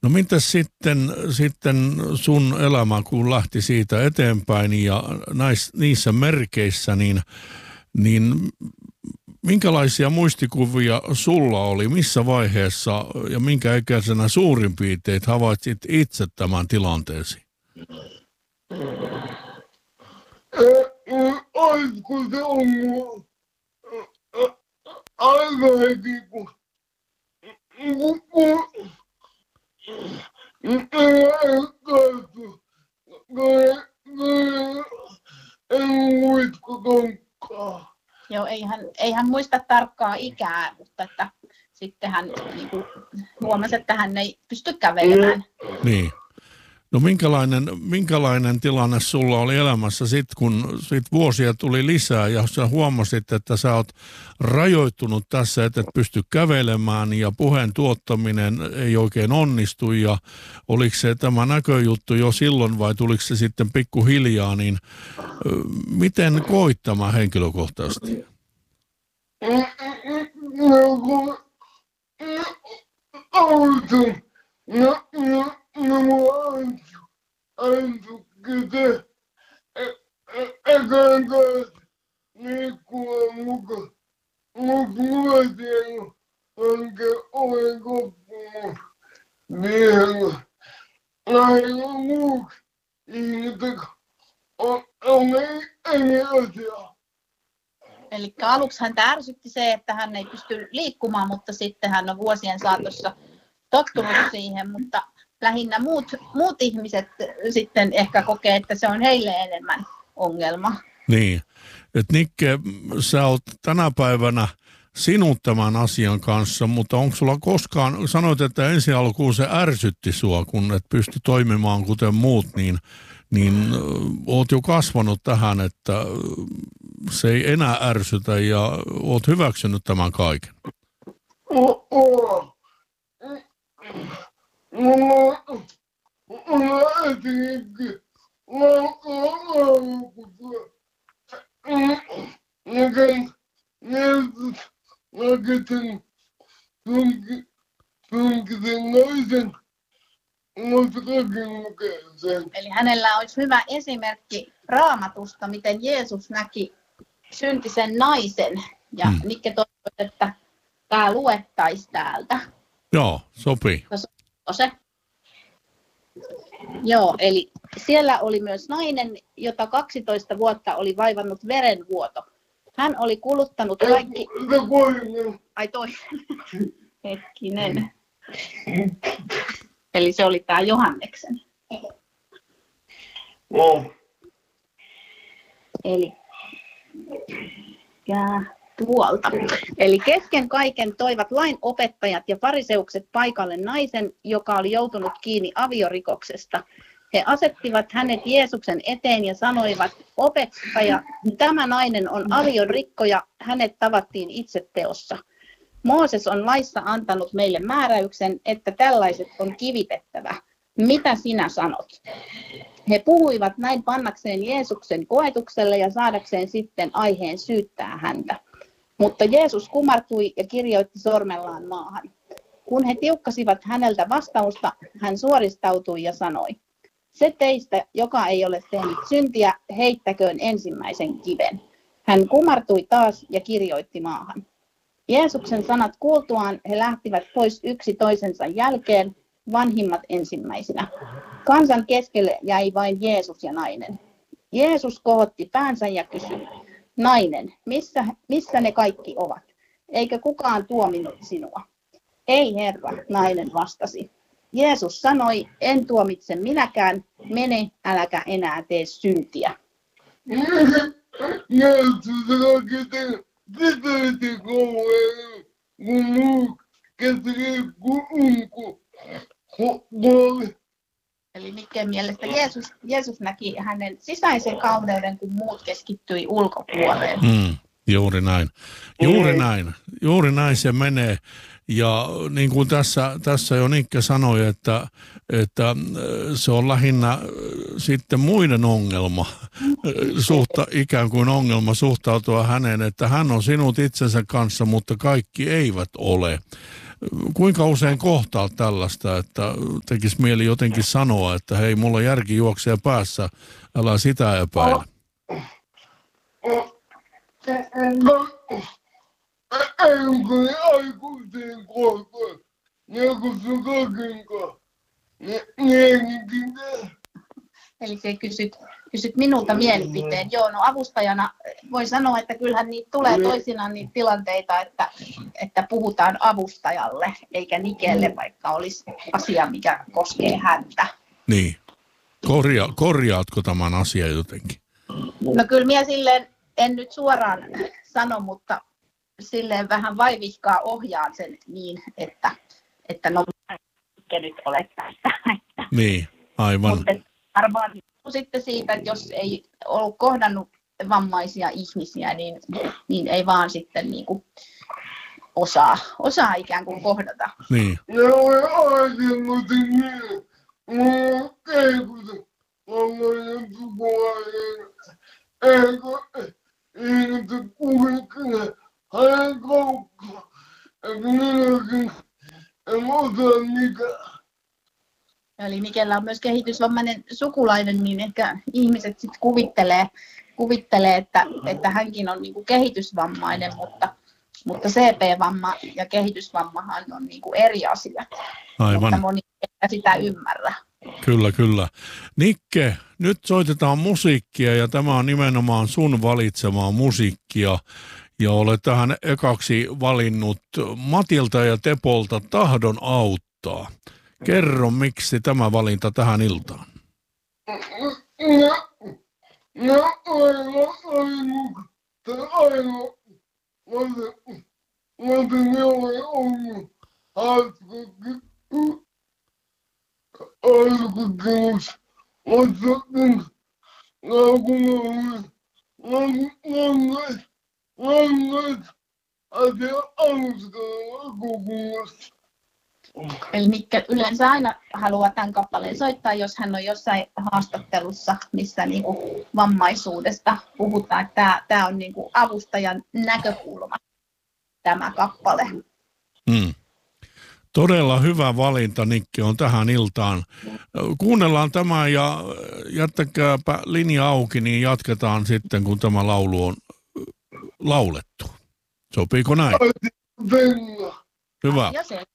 No mitäs sitten sun elämä, kun lähti siitä eteenpäin ja niissä merkeissä, niin minkälaisia muistikuvia sulla oli, missä vaiheessa ja minkä ikäisenä suurin piirtein havaitsit itse tämän tilanteesi? Olisiko se ollut aika heti, kun en muista tonkkaa. Joo, ei hän muista tarkkaa ikää, mutta että sitten hän niin kuin huomasi, että hän ei pysty kävelemään. Niin. No minkälainen tilanne sulla oli elämässä sitten, kun vuosia tuli lisää ja sä huomasit, että sä oot rajoittunut tässä, että et pysty kävelemään ja puheen tuottaminen ei oikein onnistu ja oliko se tämä näköjuttu jo silloin vai tuliko se sitten pikkuhiljaa, niin miten koit tämä henkilökohtaisesti? Eli aluksi häntä ärsytti se, että hän ei pysty liikkumaan, mutta sitten hän on vuosien saatossa tottunut siihen, mutta lähinnä muut ihmiset sitten ehkä kokee, että se on heille enemmän ongelma. Niin, että Nikke, sä oot tänä päivänä sinut tämän asian kanssa, mutta onko sulla koskaan, sanoit, että ensi alkuun se ärsytti sua, kun et pysty toimimaan kuten muut, niin oot jo kasvanut tähän, että se ei enää ärsytä ja oot hyväksynyt tämän kaiken. Eli hänellä olisi hyvä esimerkki Raamatusta, miten Jeesus näki syntisen naisen. Ja Nikke toivoi, että tämä luettaisiin täältä. Joo, sopii. Se. Joo, eli siellä oli myös nainen, jota 12 vuotta oli vaivannut verenvuoto. Hän oli kuluttanut kaikki... Ai toi. Hetkinen. Eli se oli tämä Johanneksen. Eli tuolta. Eli kesken kaiken toivat lain opettajat ja fariseukset paikalle naisen, joka oli joutunut kiinni aviorikoksesta. He asettivat hänet Jeesuksen eteen ja sanoivat, opettaja, tämä nainen on aviorikkoja, hänet tavattiin itseteossa. Mooses on laissa antanut meille määräyksen, että tällaiset on kivitettävä. Mitä sinä sanot? He puhuivat näin pannakseen Jeesuksen koetukselle ja saadakseen sitten aiheen syyttää häntä. Mutta Jeesus kumartui ja kirjoitti sormellaan maahan. Kun he tiukkasivat häneltä vastausta, hän suoristautui ja sanoi, se teistä, joka ei ole tehnyt syntiä, heittäköön ensimmäisen kiven. Hän kumartui taas ja kirjoitti maahan. Jeesuksen sanat kuultuaan he lähtivät pois yksi toisensa jälkeen, vanhimmat ensimmäisinä. Kansan keskelle jäi vain Jeesus ja nainen. Jeesus kohotti päänsä ja kysyi, nainen, missä ne kaikki ovat? Eikö kukaan tuominnut sinua? Ei Herra, nainen vastasi. Jeesus sanoi, en tuomitse minäkään, mene, äläkä enää tee syntiä. Eli Nikken mielestä Jeesus näki hänen sisäisen kauneuden, kun muut keskittyi ulkopuoleen. Juuri näin. Juuri näin se menee. Ja niin kuin tässä jo Nikke sanoi, että se on lähinnä sitten muiden ongelma, ikään kuin ongelma suhtautua häneen, että hän on sinut itsensä kanssa, mutta kaikki eivät ole. Kuinka usein kohtaat tällaista, että tekisi mieli jotenkin sanoa, että hei, mulla järki juoksee päässä, älä sitä epäile. Kun aikuisten kohtaan, niin kun se kakinkaan, niin Eli se kysyt minulta mielipiteen. Joo, no avustajana voi sanoa, että kyllähän niitä tulee toisinaan niitä tilanteita, että puhutaan avustajalle eikä Nikelle, vaikka olisi asia, mikä koskee häntä. Niin. Korjaatko tämän asian jotenkin? No kyllä minä silleen, en nyt suoraan sano, mutta silleen vähän vaivihkaa ohjaan sen niin, että no mikä nyt olet tästä. Niin, aivan. Mutta varmaan sitten siitä, että jos ei ollut kohdannut vammaisia ihmisiä, niin ei vaan sitten niin kuin osaa ikään kuin kohdata. Niin. Joo, ajattelin niin. Mun keikuta vammainen sukulainen. Eikö ihmiset kuvittele hänen kauppa. Että minäkin en osaa mitään. Eli Nikellä on myös kehitysvammainen sukulainen, niin ehkä ihmiset sitten kuvittelee että hänkin on niin kuin kehitysvammainen, mutta CP-vamma ja kehitysvammahan on niin kuin eri asiat. Aivan. Mutta moni ei sitä ymmärrä. Kyllä. Nikke, nyt soitetaan musiikkia ja tämä on nimenomaan sun valitsemaa musiikkia. Ja olet tähän ekaksi valinnut Matilta ja Tepolta Tahdon auttaa. Kerro, miksi tämä valinta tähän iltaan? No, Eli Nikke yleensä aina haluaa tämän kappaleen soittaa, jos hän on jossain haastattelussa, missä niinku vammaisuudesta puhutaan. Että tämä on niinku avustajan näkökulma, tämä kappale. Todella hyvä valinta, Nikke, on tähän iltaan. Kuunnellaan tämä ja jättäkääpä linja auki, niin jatketaan sitten, kun tämä laulu on laulettu. Sopiiko näin? Hyvä. Ja se